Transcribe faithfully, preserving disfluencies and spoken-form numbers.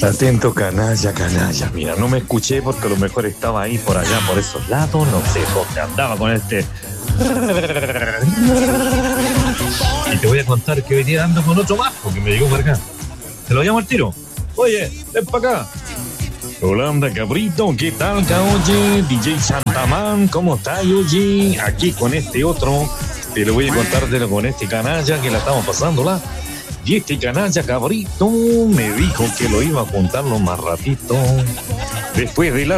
Atento, canalla, canalla. Mira, no me escuché porque a lo mejor estaba ahí por allá, por esos lados. No sé dónde andaba con este. Y te voy a contar que hoy día ando con otro más porque me llegó para acá. Te lo llamo al tiro. Oye, ven para acá. Holanda, cabrito, ¿qué tal, oye? D J Santamán, ¿cómo estás, oye? Aquí con este otro. Te lo voy a contar de lo con este canalla que la estamos pasándola. Y este canalla cabrito me dijo que lo iba a contarlo más ratito. Después de la